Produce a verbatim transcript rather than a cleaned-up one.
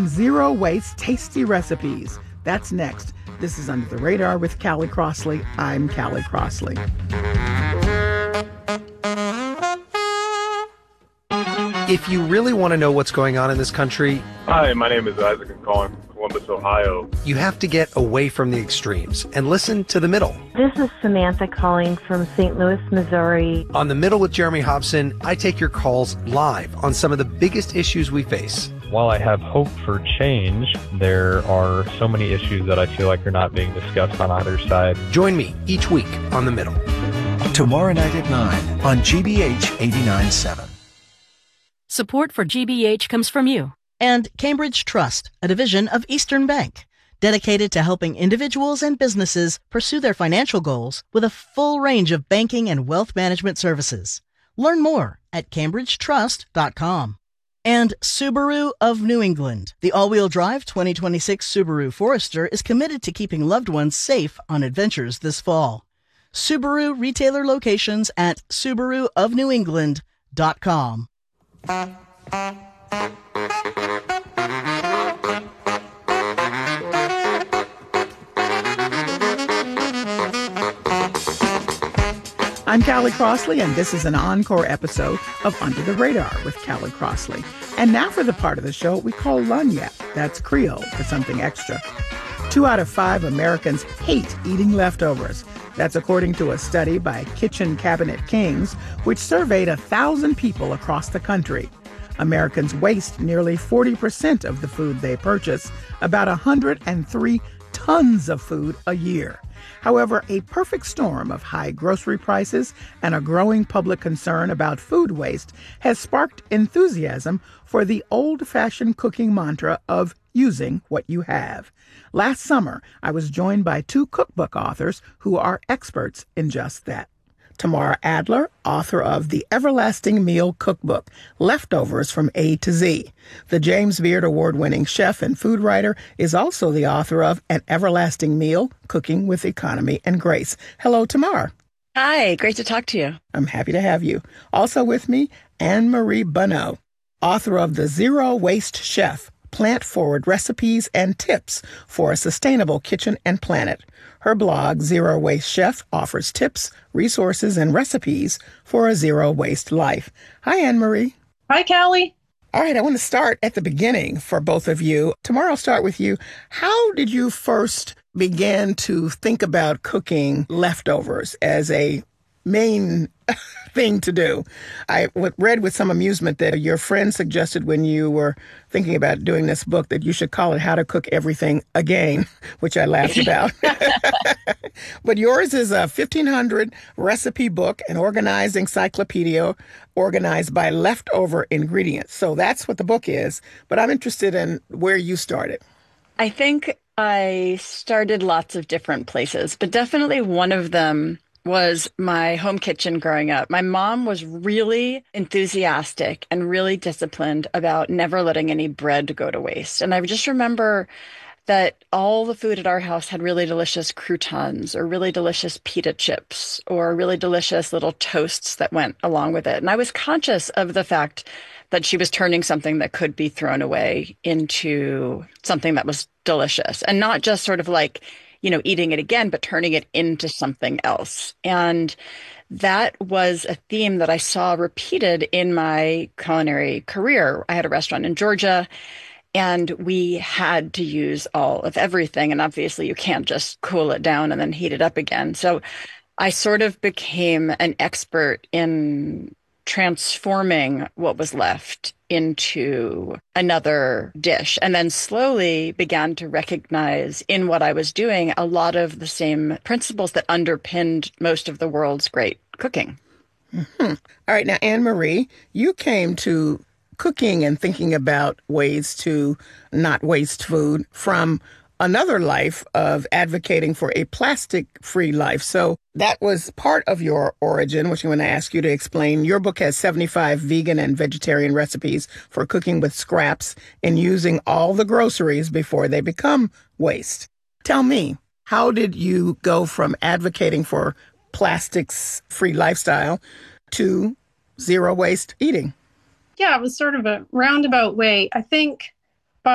some zero-waste, tasty recipes. That's next. This is Under the Radar with Callie Crossley. I'm Callie Crossley. If you really want to know what's going on in this country... Hi, my name is Isaac. I'm calling from Columbus, Ohio. You have to get away from the extremes and listen to The Middle. This is Samantha calling from Saint Louis, Missouri. On The Middle with Jeremy Hobson, I take your calls live on some of the biggest issues we face. While I have hope for change, there are so many issues that I feel like are not being discussed on either side. Join me each week on The Middle. Tomorrow night at nine on G B H eighty-nine point seven. Support for G B H comes from you. And Cambridge Trust, a division of Eastern Bank, dedicated to helping individuals and businesses pursue their financial goals with a full range of banking and wealth management services. Learn more at cambridge trust dot com. And Subaru of New England. The all-wheel drive twenty twenty-six Subaru Forester is committed to keeping loved ones safe on adventures this fall. Subaru retailer locations at subaru of new england dot com. I'm Callie Crossley, and this is an encore episode of Under the Radar with Callie Crossley. And now for the part of the show we call Lagniappe. That's Creole for something extra. Two out of five Americans hate eating leftovers. That's according to a study by Kitchen Cabinet Kings, which surveyed a thousand people across the country. Americans waste nearly forty percent of the food they purchase, about one hundred three tons of food a year. However, a perfect storm of high grocery prices and a growing public concern about food waste has sparked enthusiasm for the old-fashioned cooking mantra of using what you have. Last summer, I was joined by two cookbook authors who are experts in just that. Tamara Adler, author of The Everlasting Meal Cookbook, Leftovers from A to Z. The James Beard Award-winning chef and food writer is also the author of An Everlasting Meal, Cooking with Economy and Grace. Hello, Tamara. Hi, great to talk to you. I'm happy to have you. Also with me, Anne-Marie Bonneau, author of The Zero Waste Chef, Plant-Forward Recipes and Tips for a Sustainable Kitchen and Planet. Her blog, Zero Waste Chef, offers tips, resources, and recipes for a zero-waste life. Hi, Anne-Marie. Hi, Callie. All right, I want to start at the beginning for both of you. Tomorrow, I'll start with you. How did you first begin to think about cooking leftovers as a main thing to do? I read with some amusement that your friend suggested when you were thinking about doing this book that you should call it How to Cook Everything Again, which I laughed about. But yours is a fifteen hundred recipe book, an organized encyclopedia organized by leftover ingredients. So that's what the book is. But I'm interested in where you started. I think I started lots of different places, but definitely one of them was my home kitchen growing up. My mom was really enthusiastic and really disciplined about never letting any bread go to waste. And I just remember that all the food at our house had really delicious croutons or really delicious pita chips or really delicious little toasts that went along with it. And I was conscious of the fact that she was turning something that could be thrown away into something that was delicious, and not just sort of like, you know, eating it again, but turning it into something else. And that was a theme that I saw repeated in my culinary career. I had a restaurant in Georgia, and we had to use all of everything. And obviously you can't just cool it down and then heat it up again. So I sort of became an expert in transforming what was left into another dish, and then slowly began to recognize in what I was doing a lot of the same principles that underpinned most of the world's great cooking. Mm-hmm. All right. Now, Anne-Marie, you came to cooking and thinking about ways to not waste food from another life of advocating for a plastic-free life. So that was part of your origin, which I'm going to ask you to explain. Your book has seventy-five vegan and vegetarian recipes for cooking with scraps and using all the groceries before they become waste. Tell me, how did you go from advocating for plastics-free lifestyle to zero-waste eating? Yeah, it was sort of a roundabout way. I think